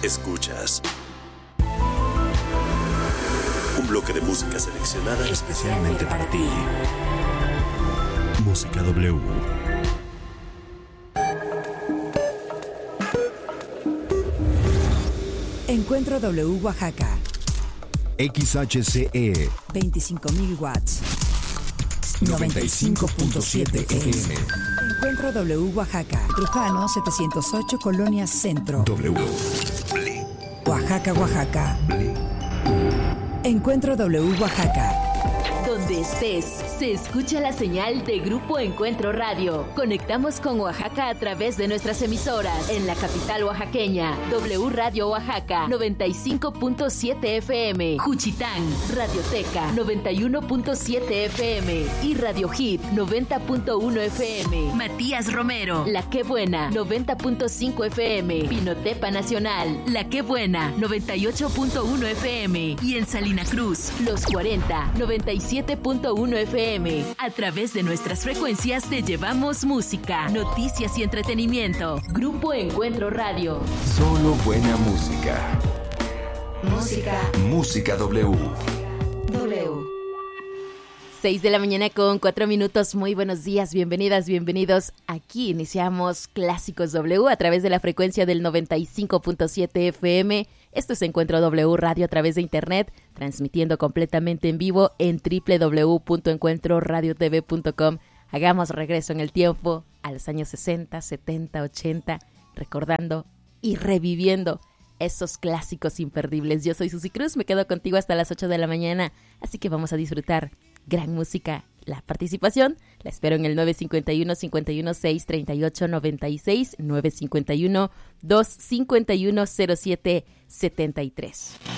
Escuchas un bloque de música seleccionada especialmente para ti. Música W. Encuentro W Oaxaca. XHCE 25,000 watts. 95.7 FM. Encuentro W Oaxaca. Trujano 708 Colonia Centro. W. Oaxaca, Oaxaca. Encuentro W Oaxaca. Donde estés, se escucha la señal de Grupo Encuentro Radio. Conectamos con Oaxaca a través de nuestras emisoras. En la capital oaxaqueña, W Radio Oaxaca, 95.7 FM. Juchitán, Radioteca, 91.7 FM. Y Radio Hit, 90.1 FM. Matías Romero, La Qué Buena, 90.5 FM. Pinotepa Nacional, La Qué Buena, 98.1 FM. Y en Salina Cruz, Los 40, 97.1 FM. A través de nuestras frecuencias te llevamos música, noticias y entretenimiento. Grupo Encuentro Radio. Solo buena música. Música W. 6 de la mañana con 4 minutos. Muy buenos días, bienvenidas, bienvenidos. Aquí iniciamos Clásicos W a través de la frecuencia del 95.7 FM. Esto es Encuentro W Radio a través de internet, transmitiendo completamente en vivo en www.encuentroradiotv.com. Hagamos regreso en el tiempo a los años 60, 70, 80, recordando y reviviendo esos clásicos imperdibles. Yo soy Susi Cruz, me quedo contigo hasta las 8 de la mañana, así que vamos a disfrutar gran música. La participación la espero en el 951-516-3896, 951-251-0773.